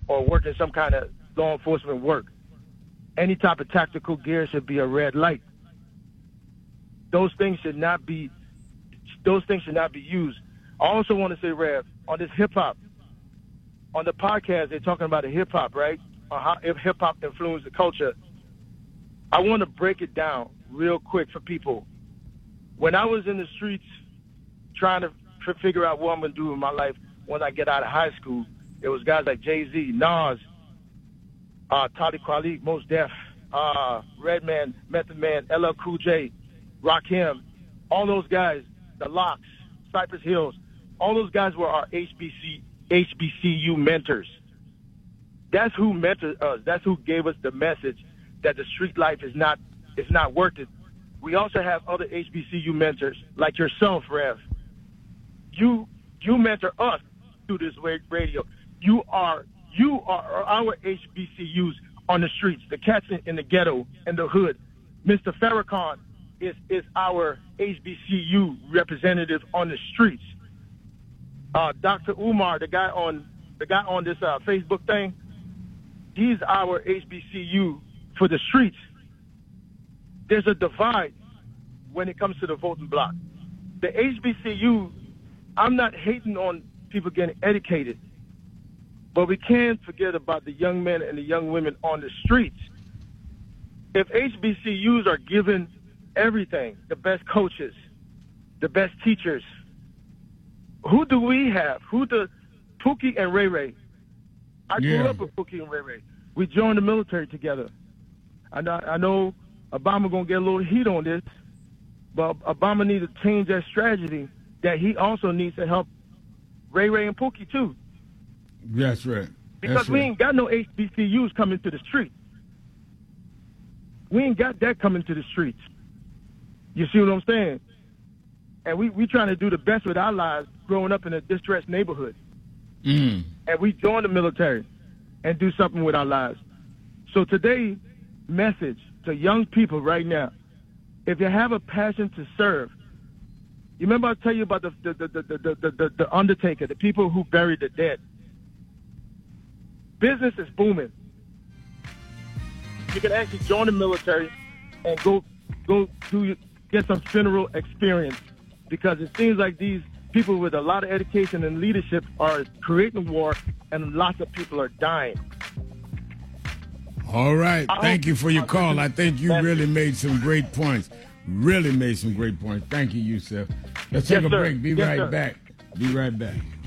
or work in some kind of law enforcement work. Any type of tactical gear should be a red light. Those things should not be used. I also want to say, Rev, on this hip-hop, on the podcast, they're talking about the hip-hop, right? On how hip-hop influenced the culture. I want to break it down real quick for people. When I was in the streets trying to figure out what I'm going to do with my life when I get out of high school, it was guys like Jay-Z, Nas, Talib Kweli, Mos Def, Redman, Method Man, LL Cool J, Rakim, all those guys, the Locks, Cypress Hills, all those guys were our HBCU mentors. That's who mentored us. That's who gave us the message that the street life is not worth it. We also have other HBCU mentors like yourself, Rev. You mentor us through this radio. You are our HBCUs on the streets, the cats in the ghetto and the hood. Mr. Farrakhan is our HBCU representative on the streets. Dr. Umar, the guy on this Facebook thing, he's our HBCU for the streets. There's a divide when it comes to the voting block. The HBCU, I'm not hating on people getting educated, but we can't forget about the young men and the young women on the streets. If HBCUs are given everything, the best coaches, the best teachers, who do we have? Pookie and Ray Ray. I grew up with Pookie and Ray Ray. We joined the military together. I know Obama going to get a little heat on this, but Obama needs to change that strategy that he also needs to help Ray Ray and Pookie too. That's right. Because we ain't got no HBCUs coming to the streets. We ain't got that coming to the streets. You see what I'm saying? And we trying to do the best with our lives growing up in a distressed neighborhood. And we join the military and do something with our lives. So today's message to young people right now, if you have a passion to serve, you remember I tell you about the undertaker, the people who bury the dead. Business is booming. You can actually join the military and go get some funeral experience, because it seems like these people with a lot of education and leadership are creating war, and lots of people are dying. All right. Thank you for your call. I think you really made some great points. Thank you, Yusef. Let's take a break. Be right back.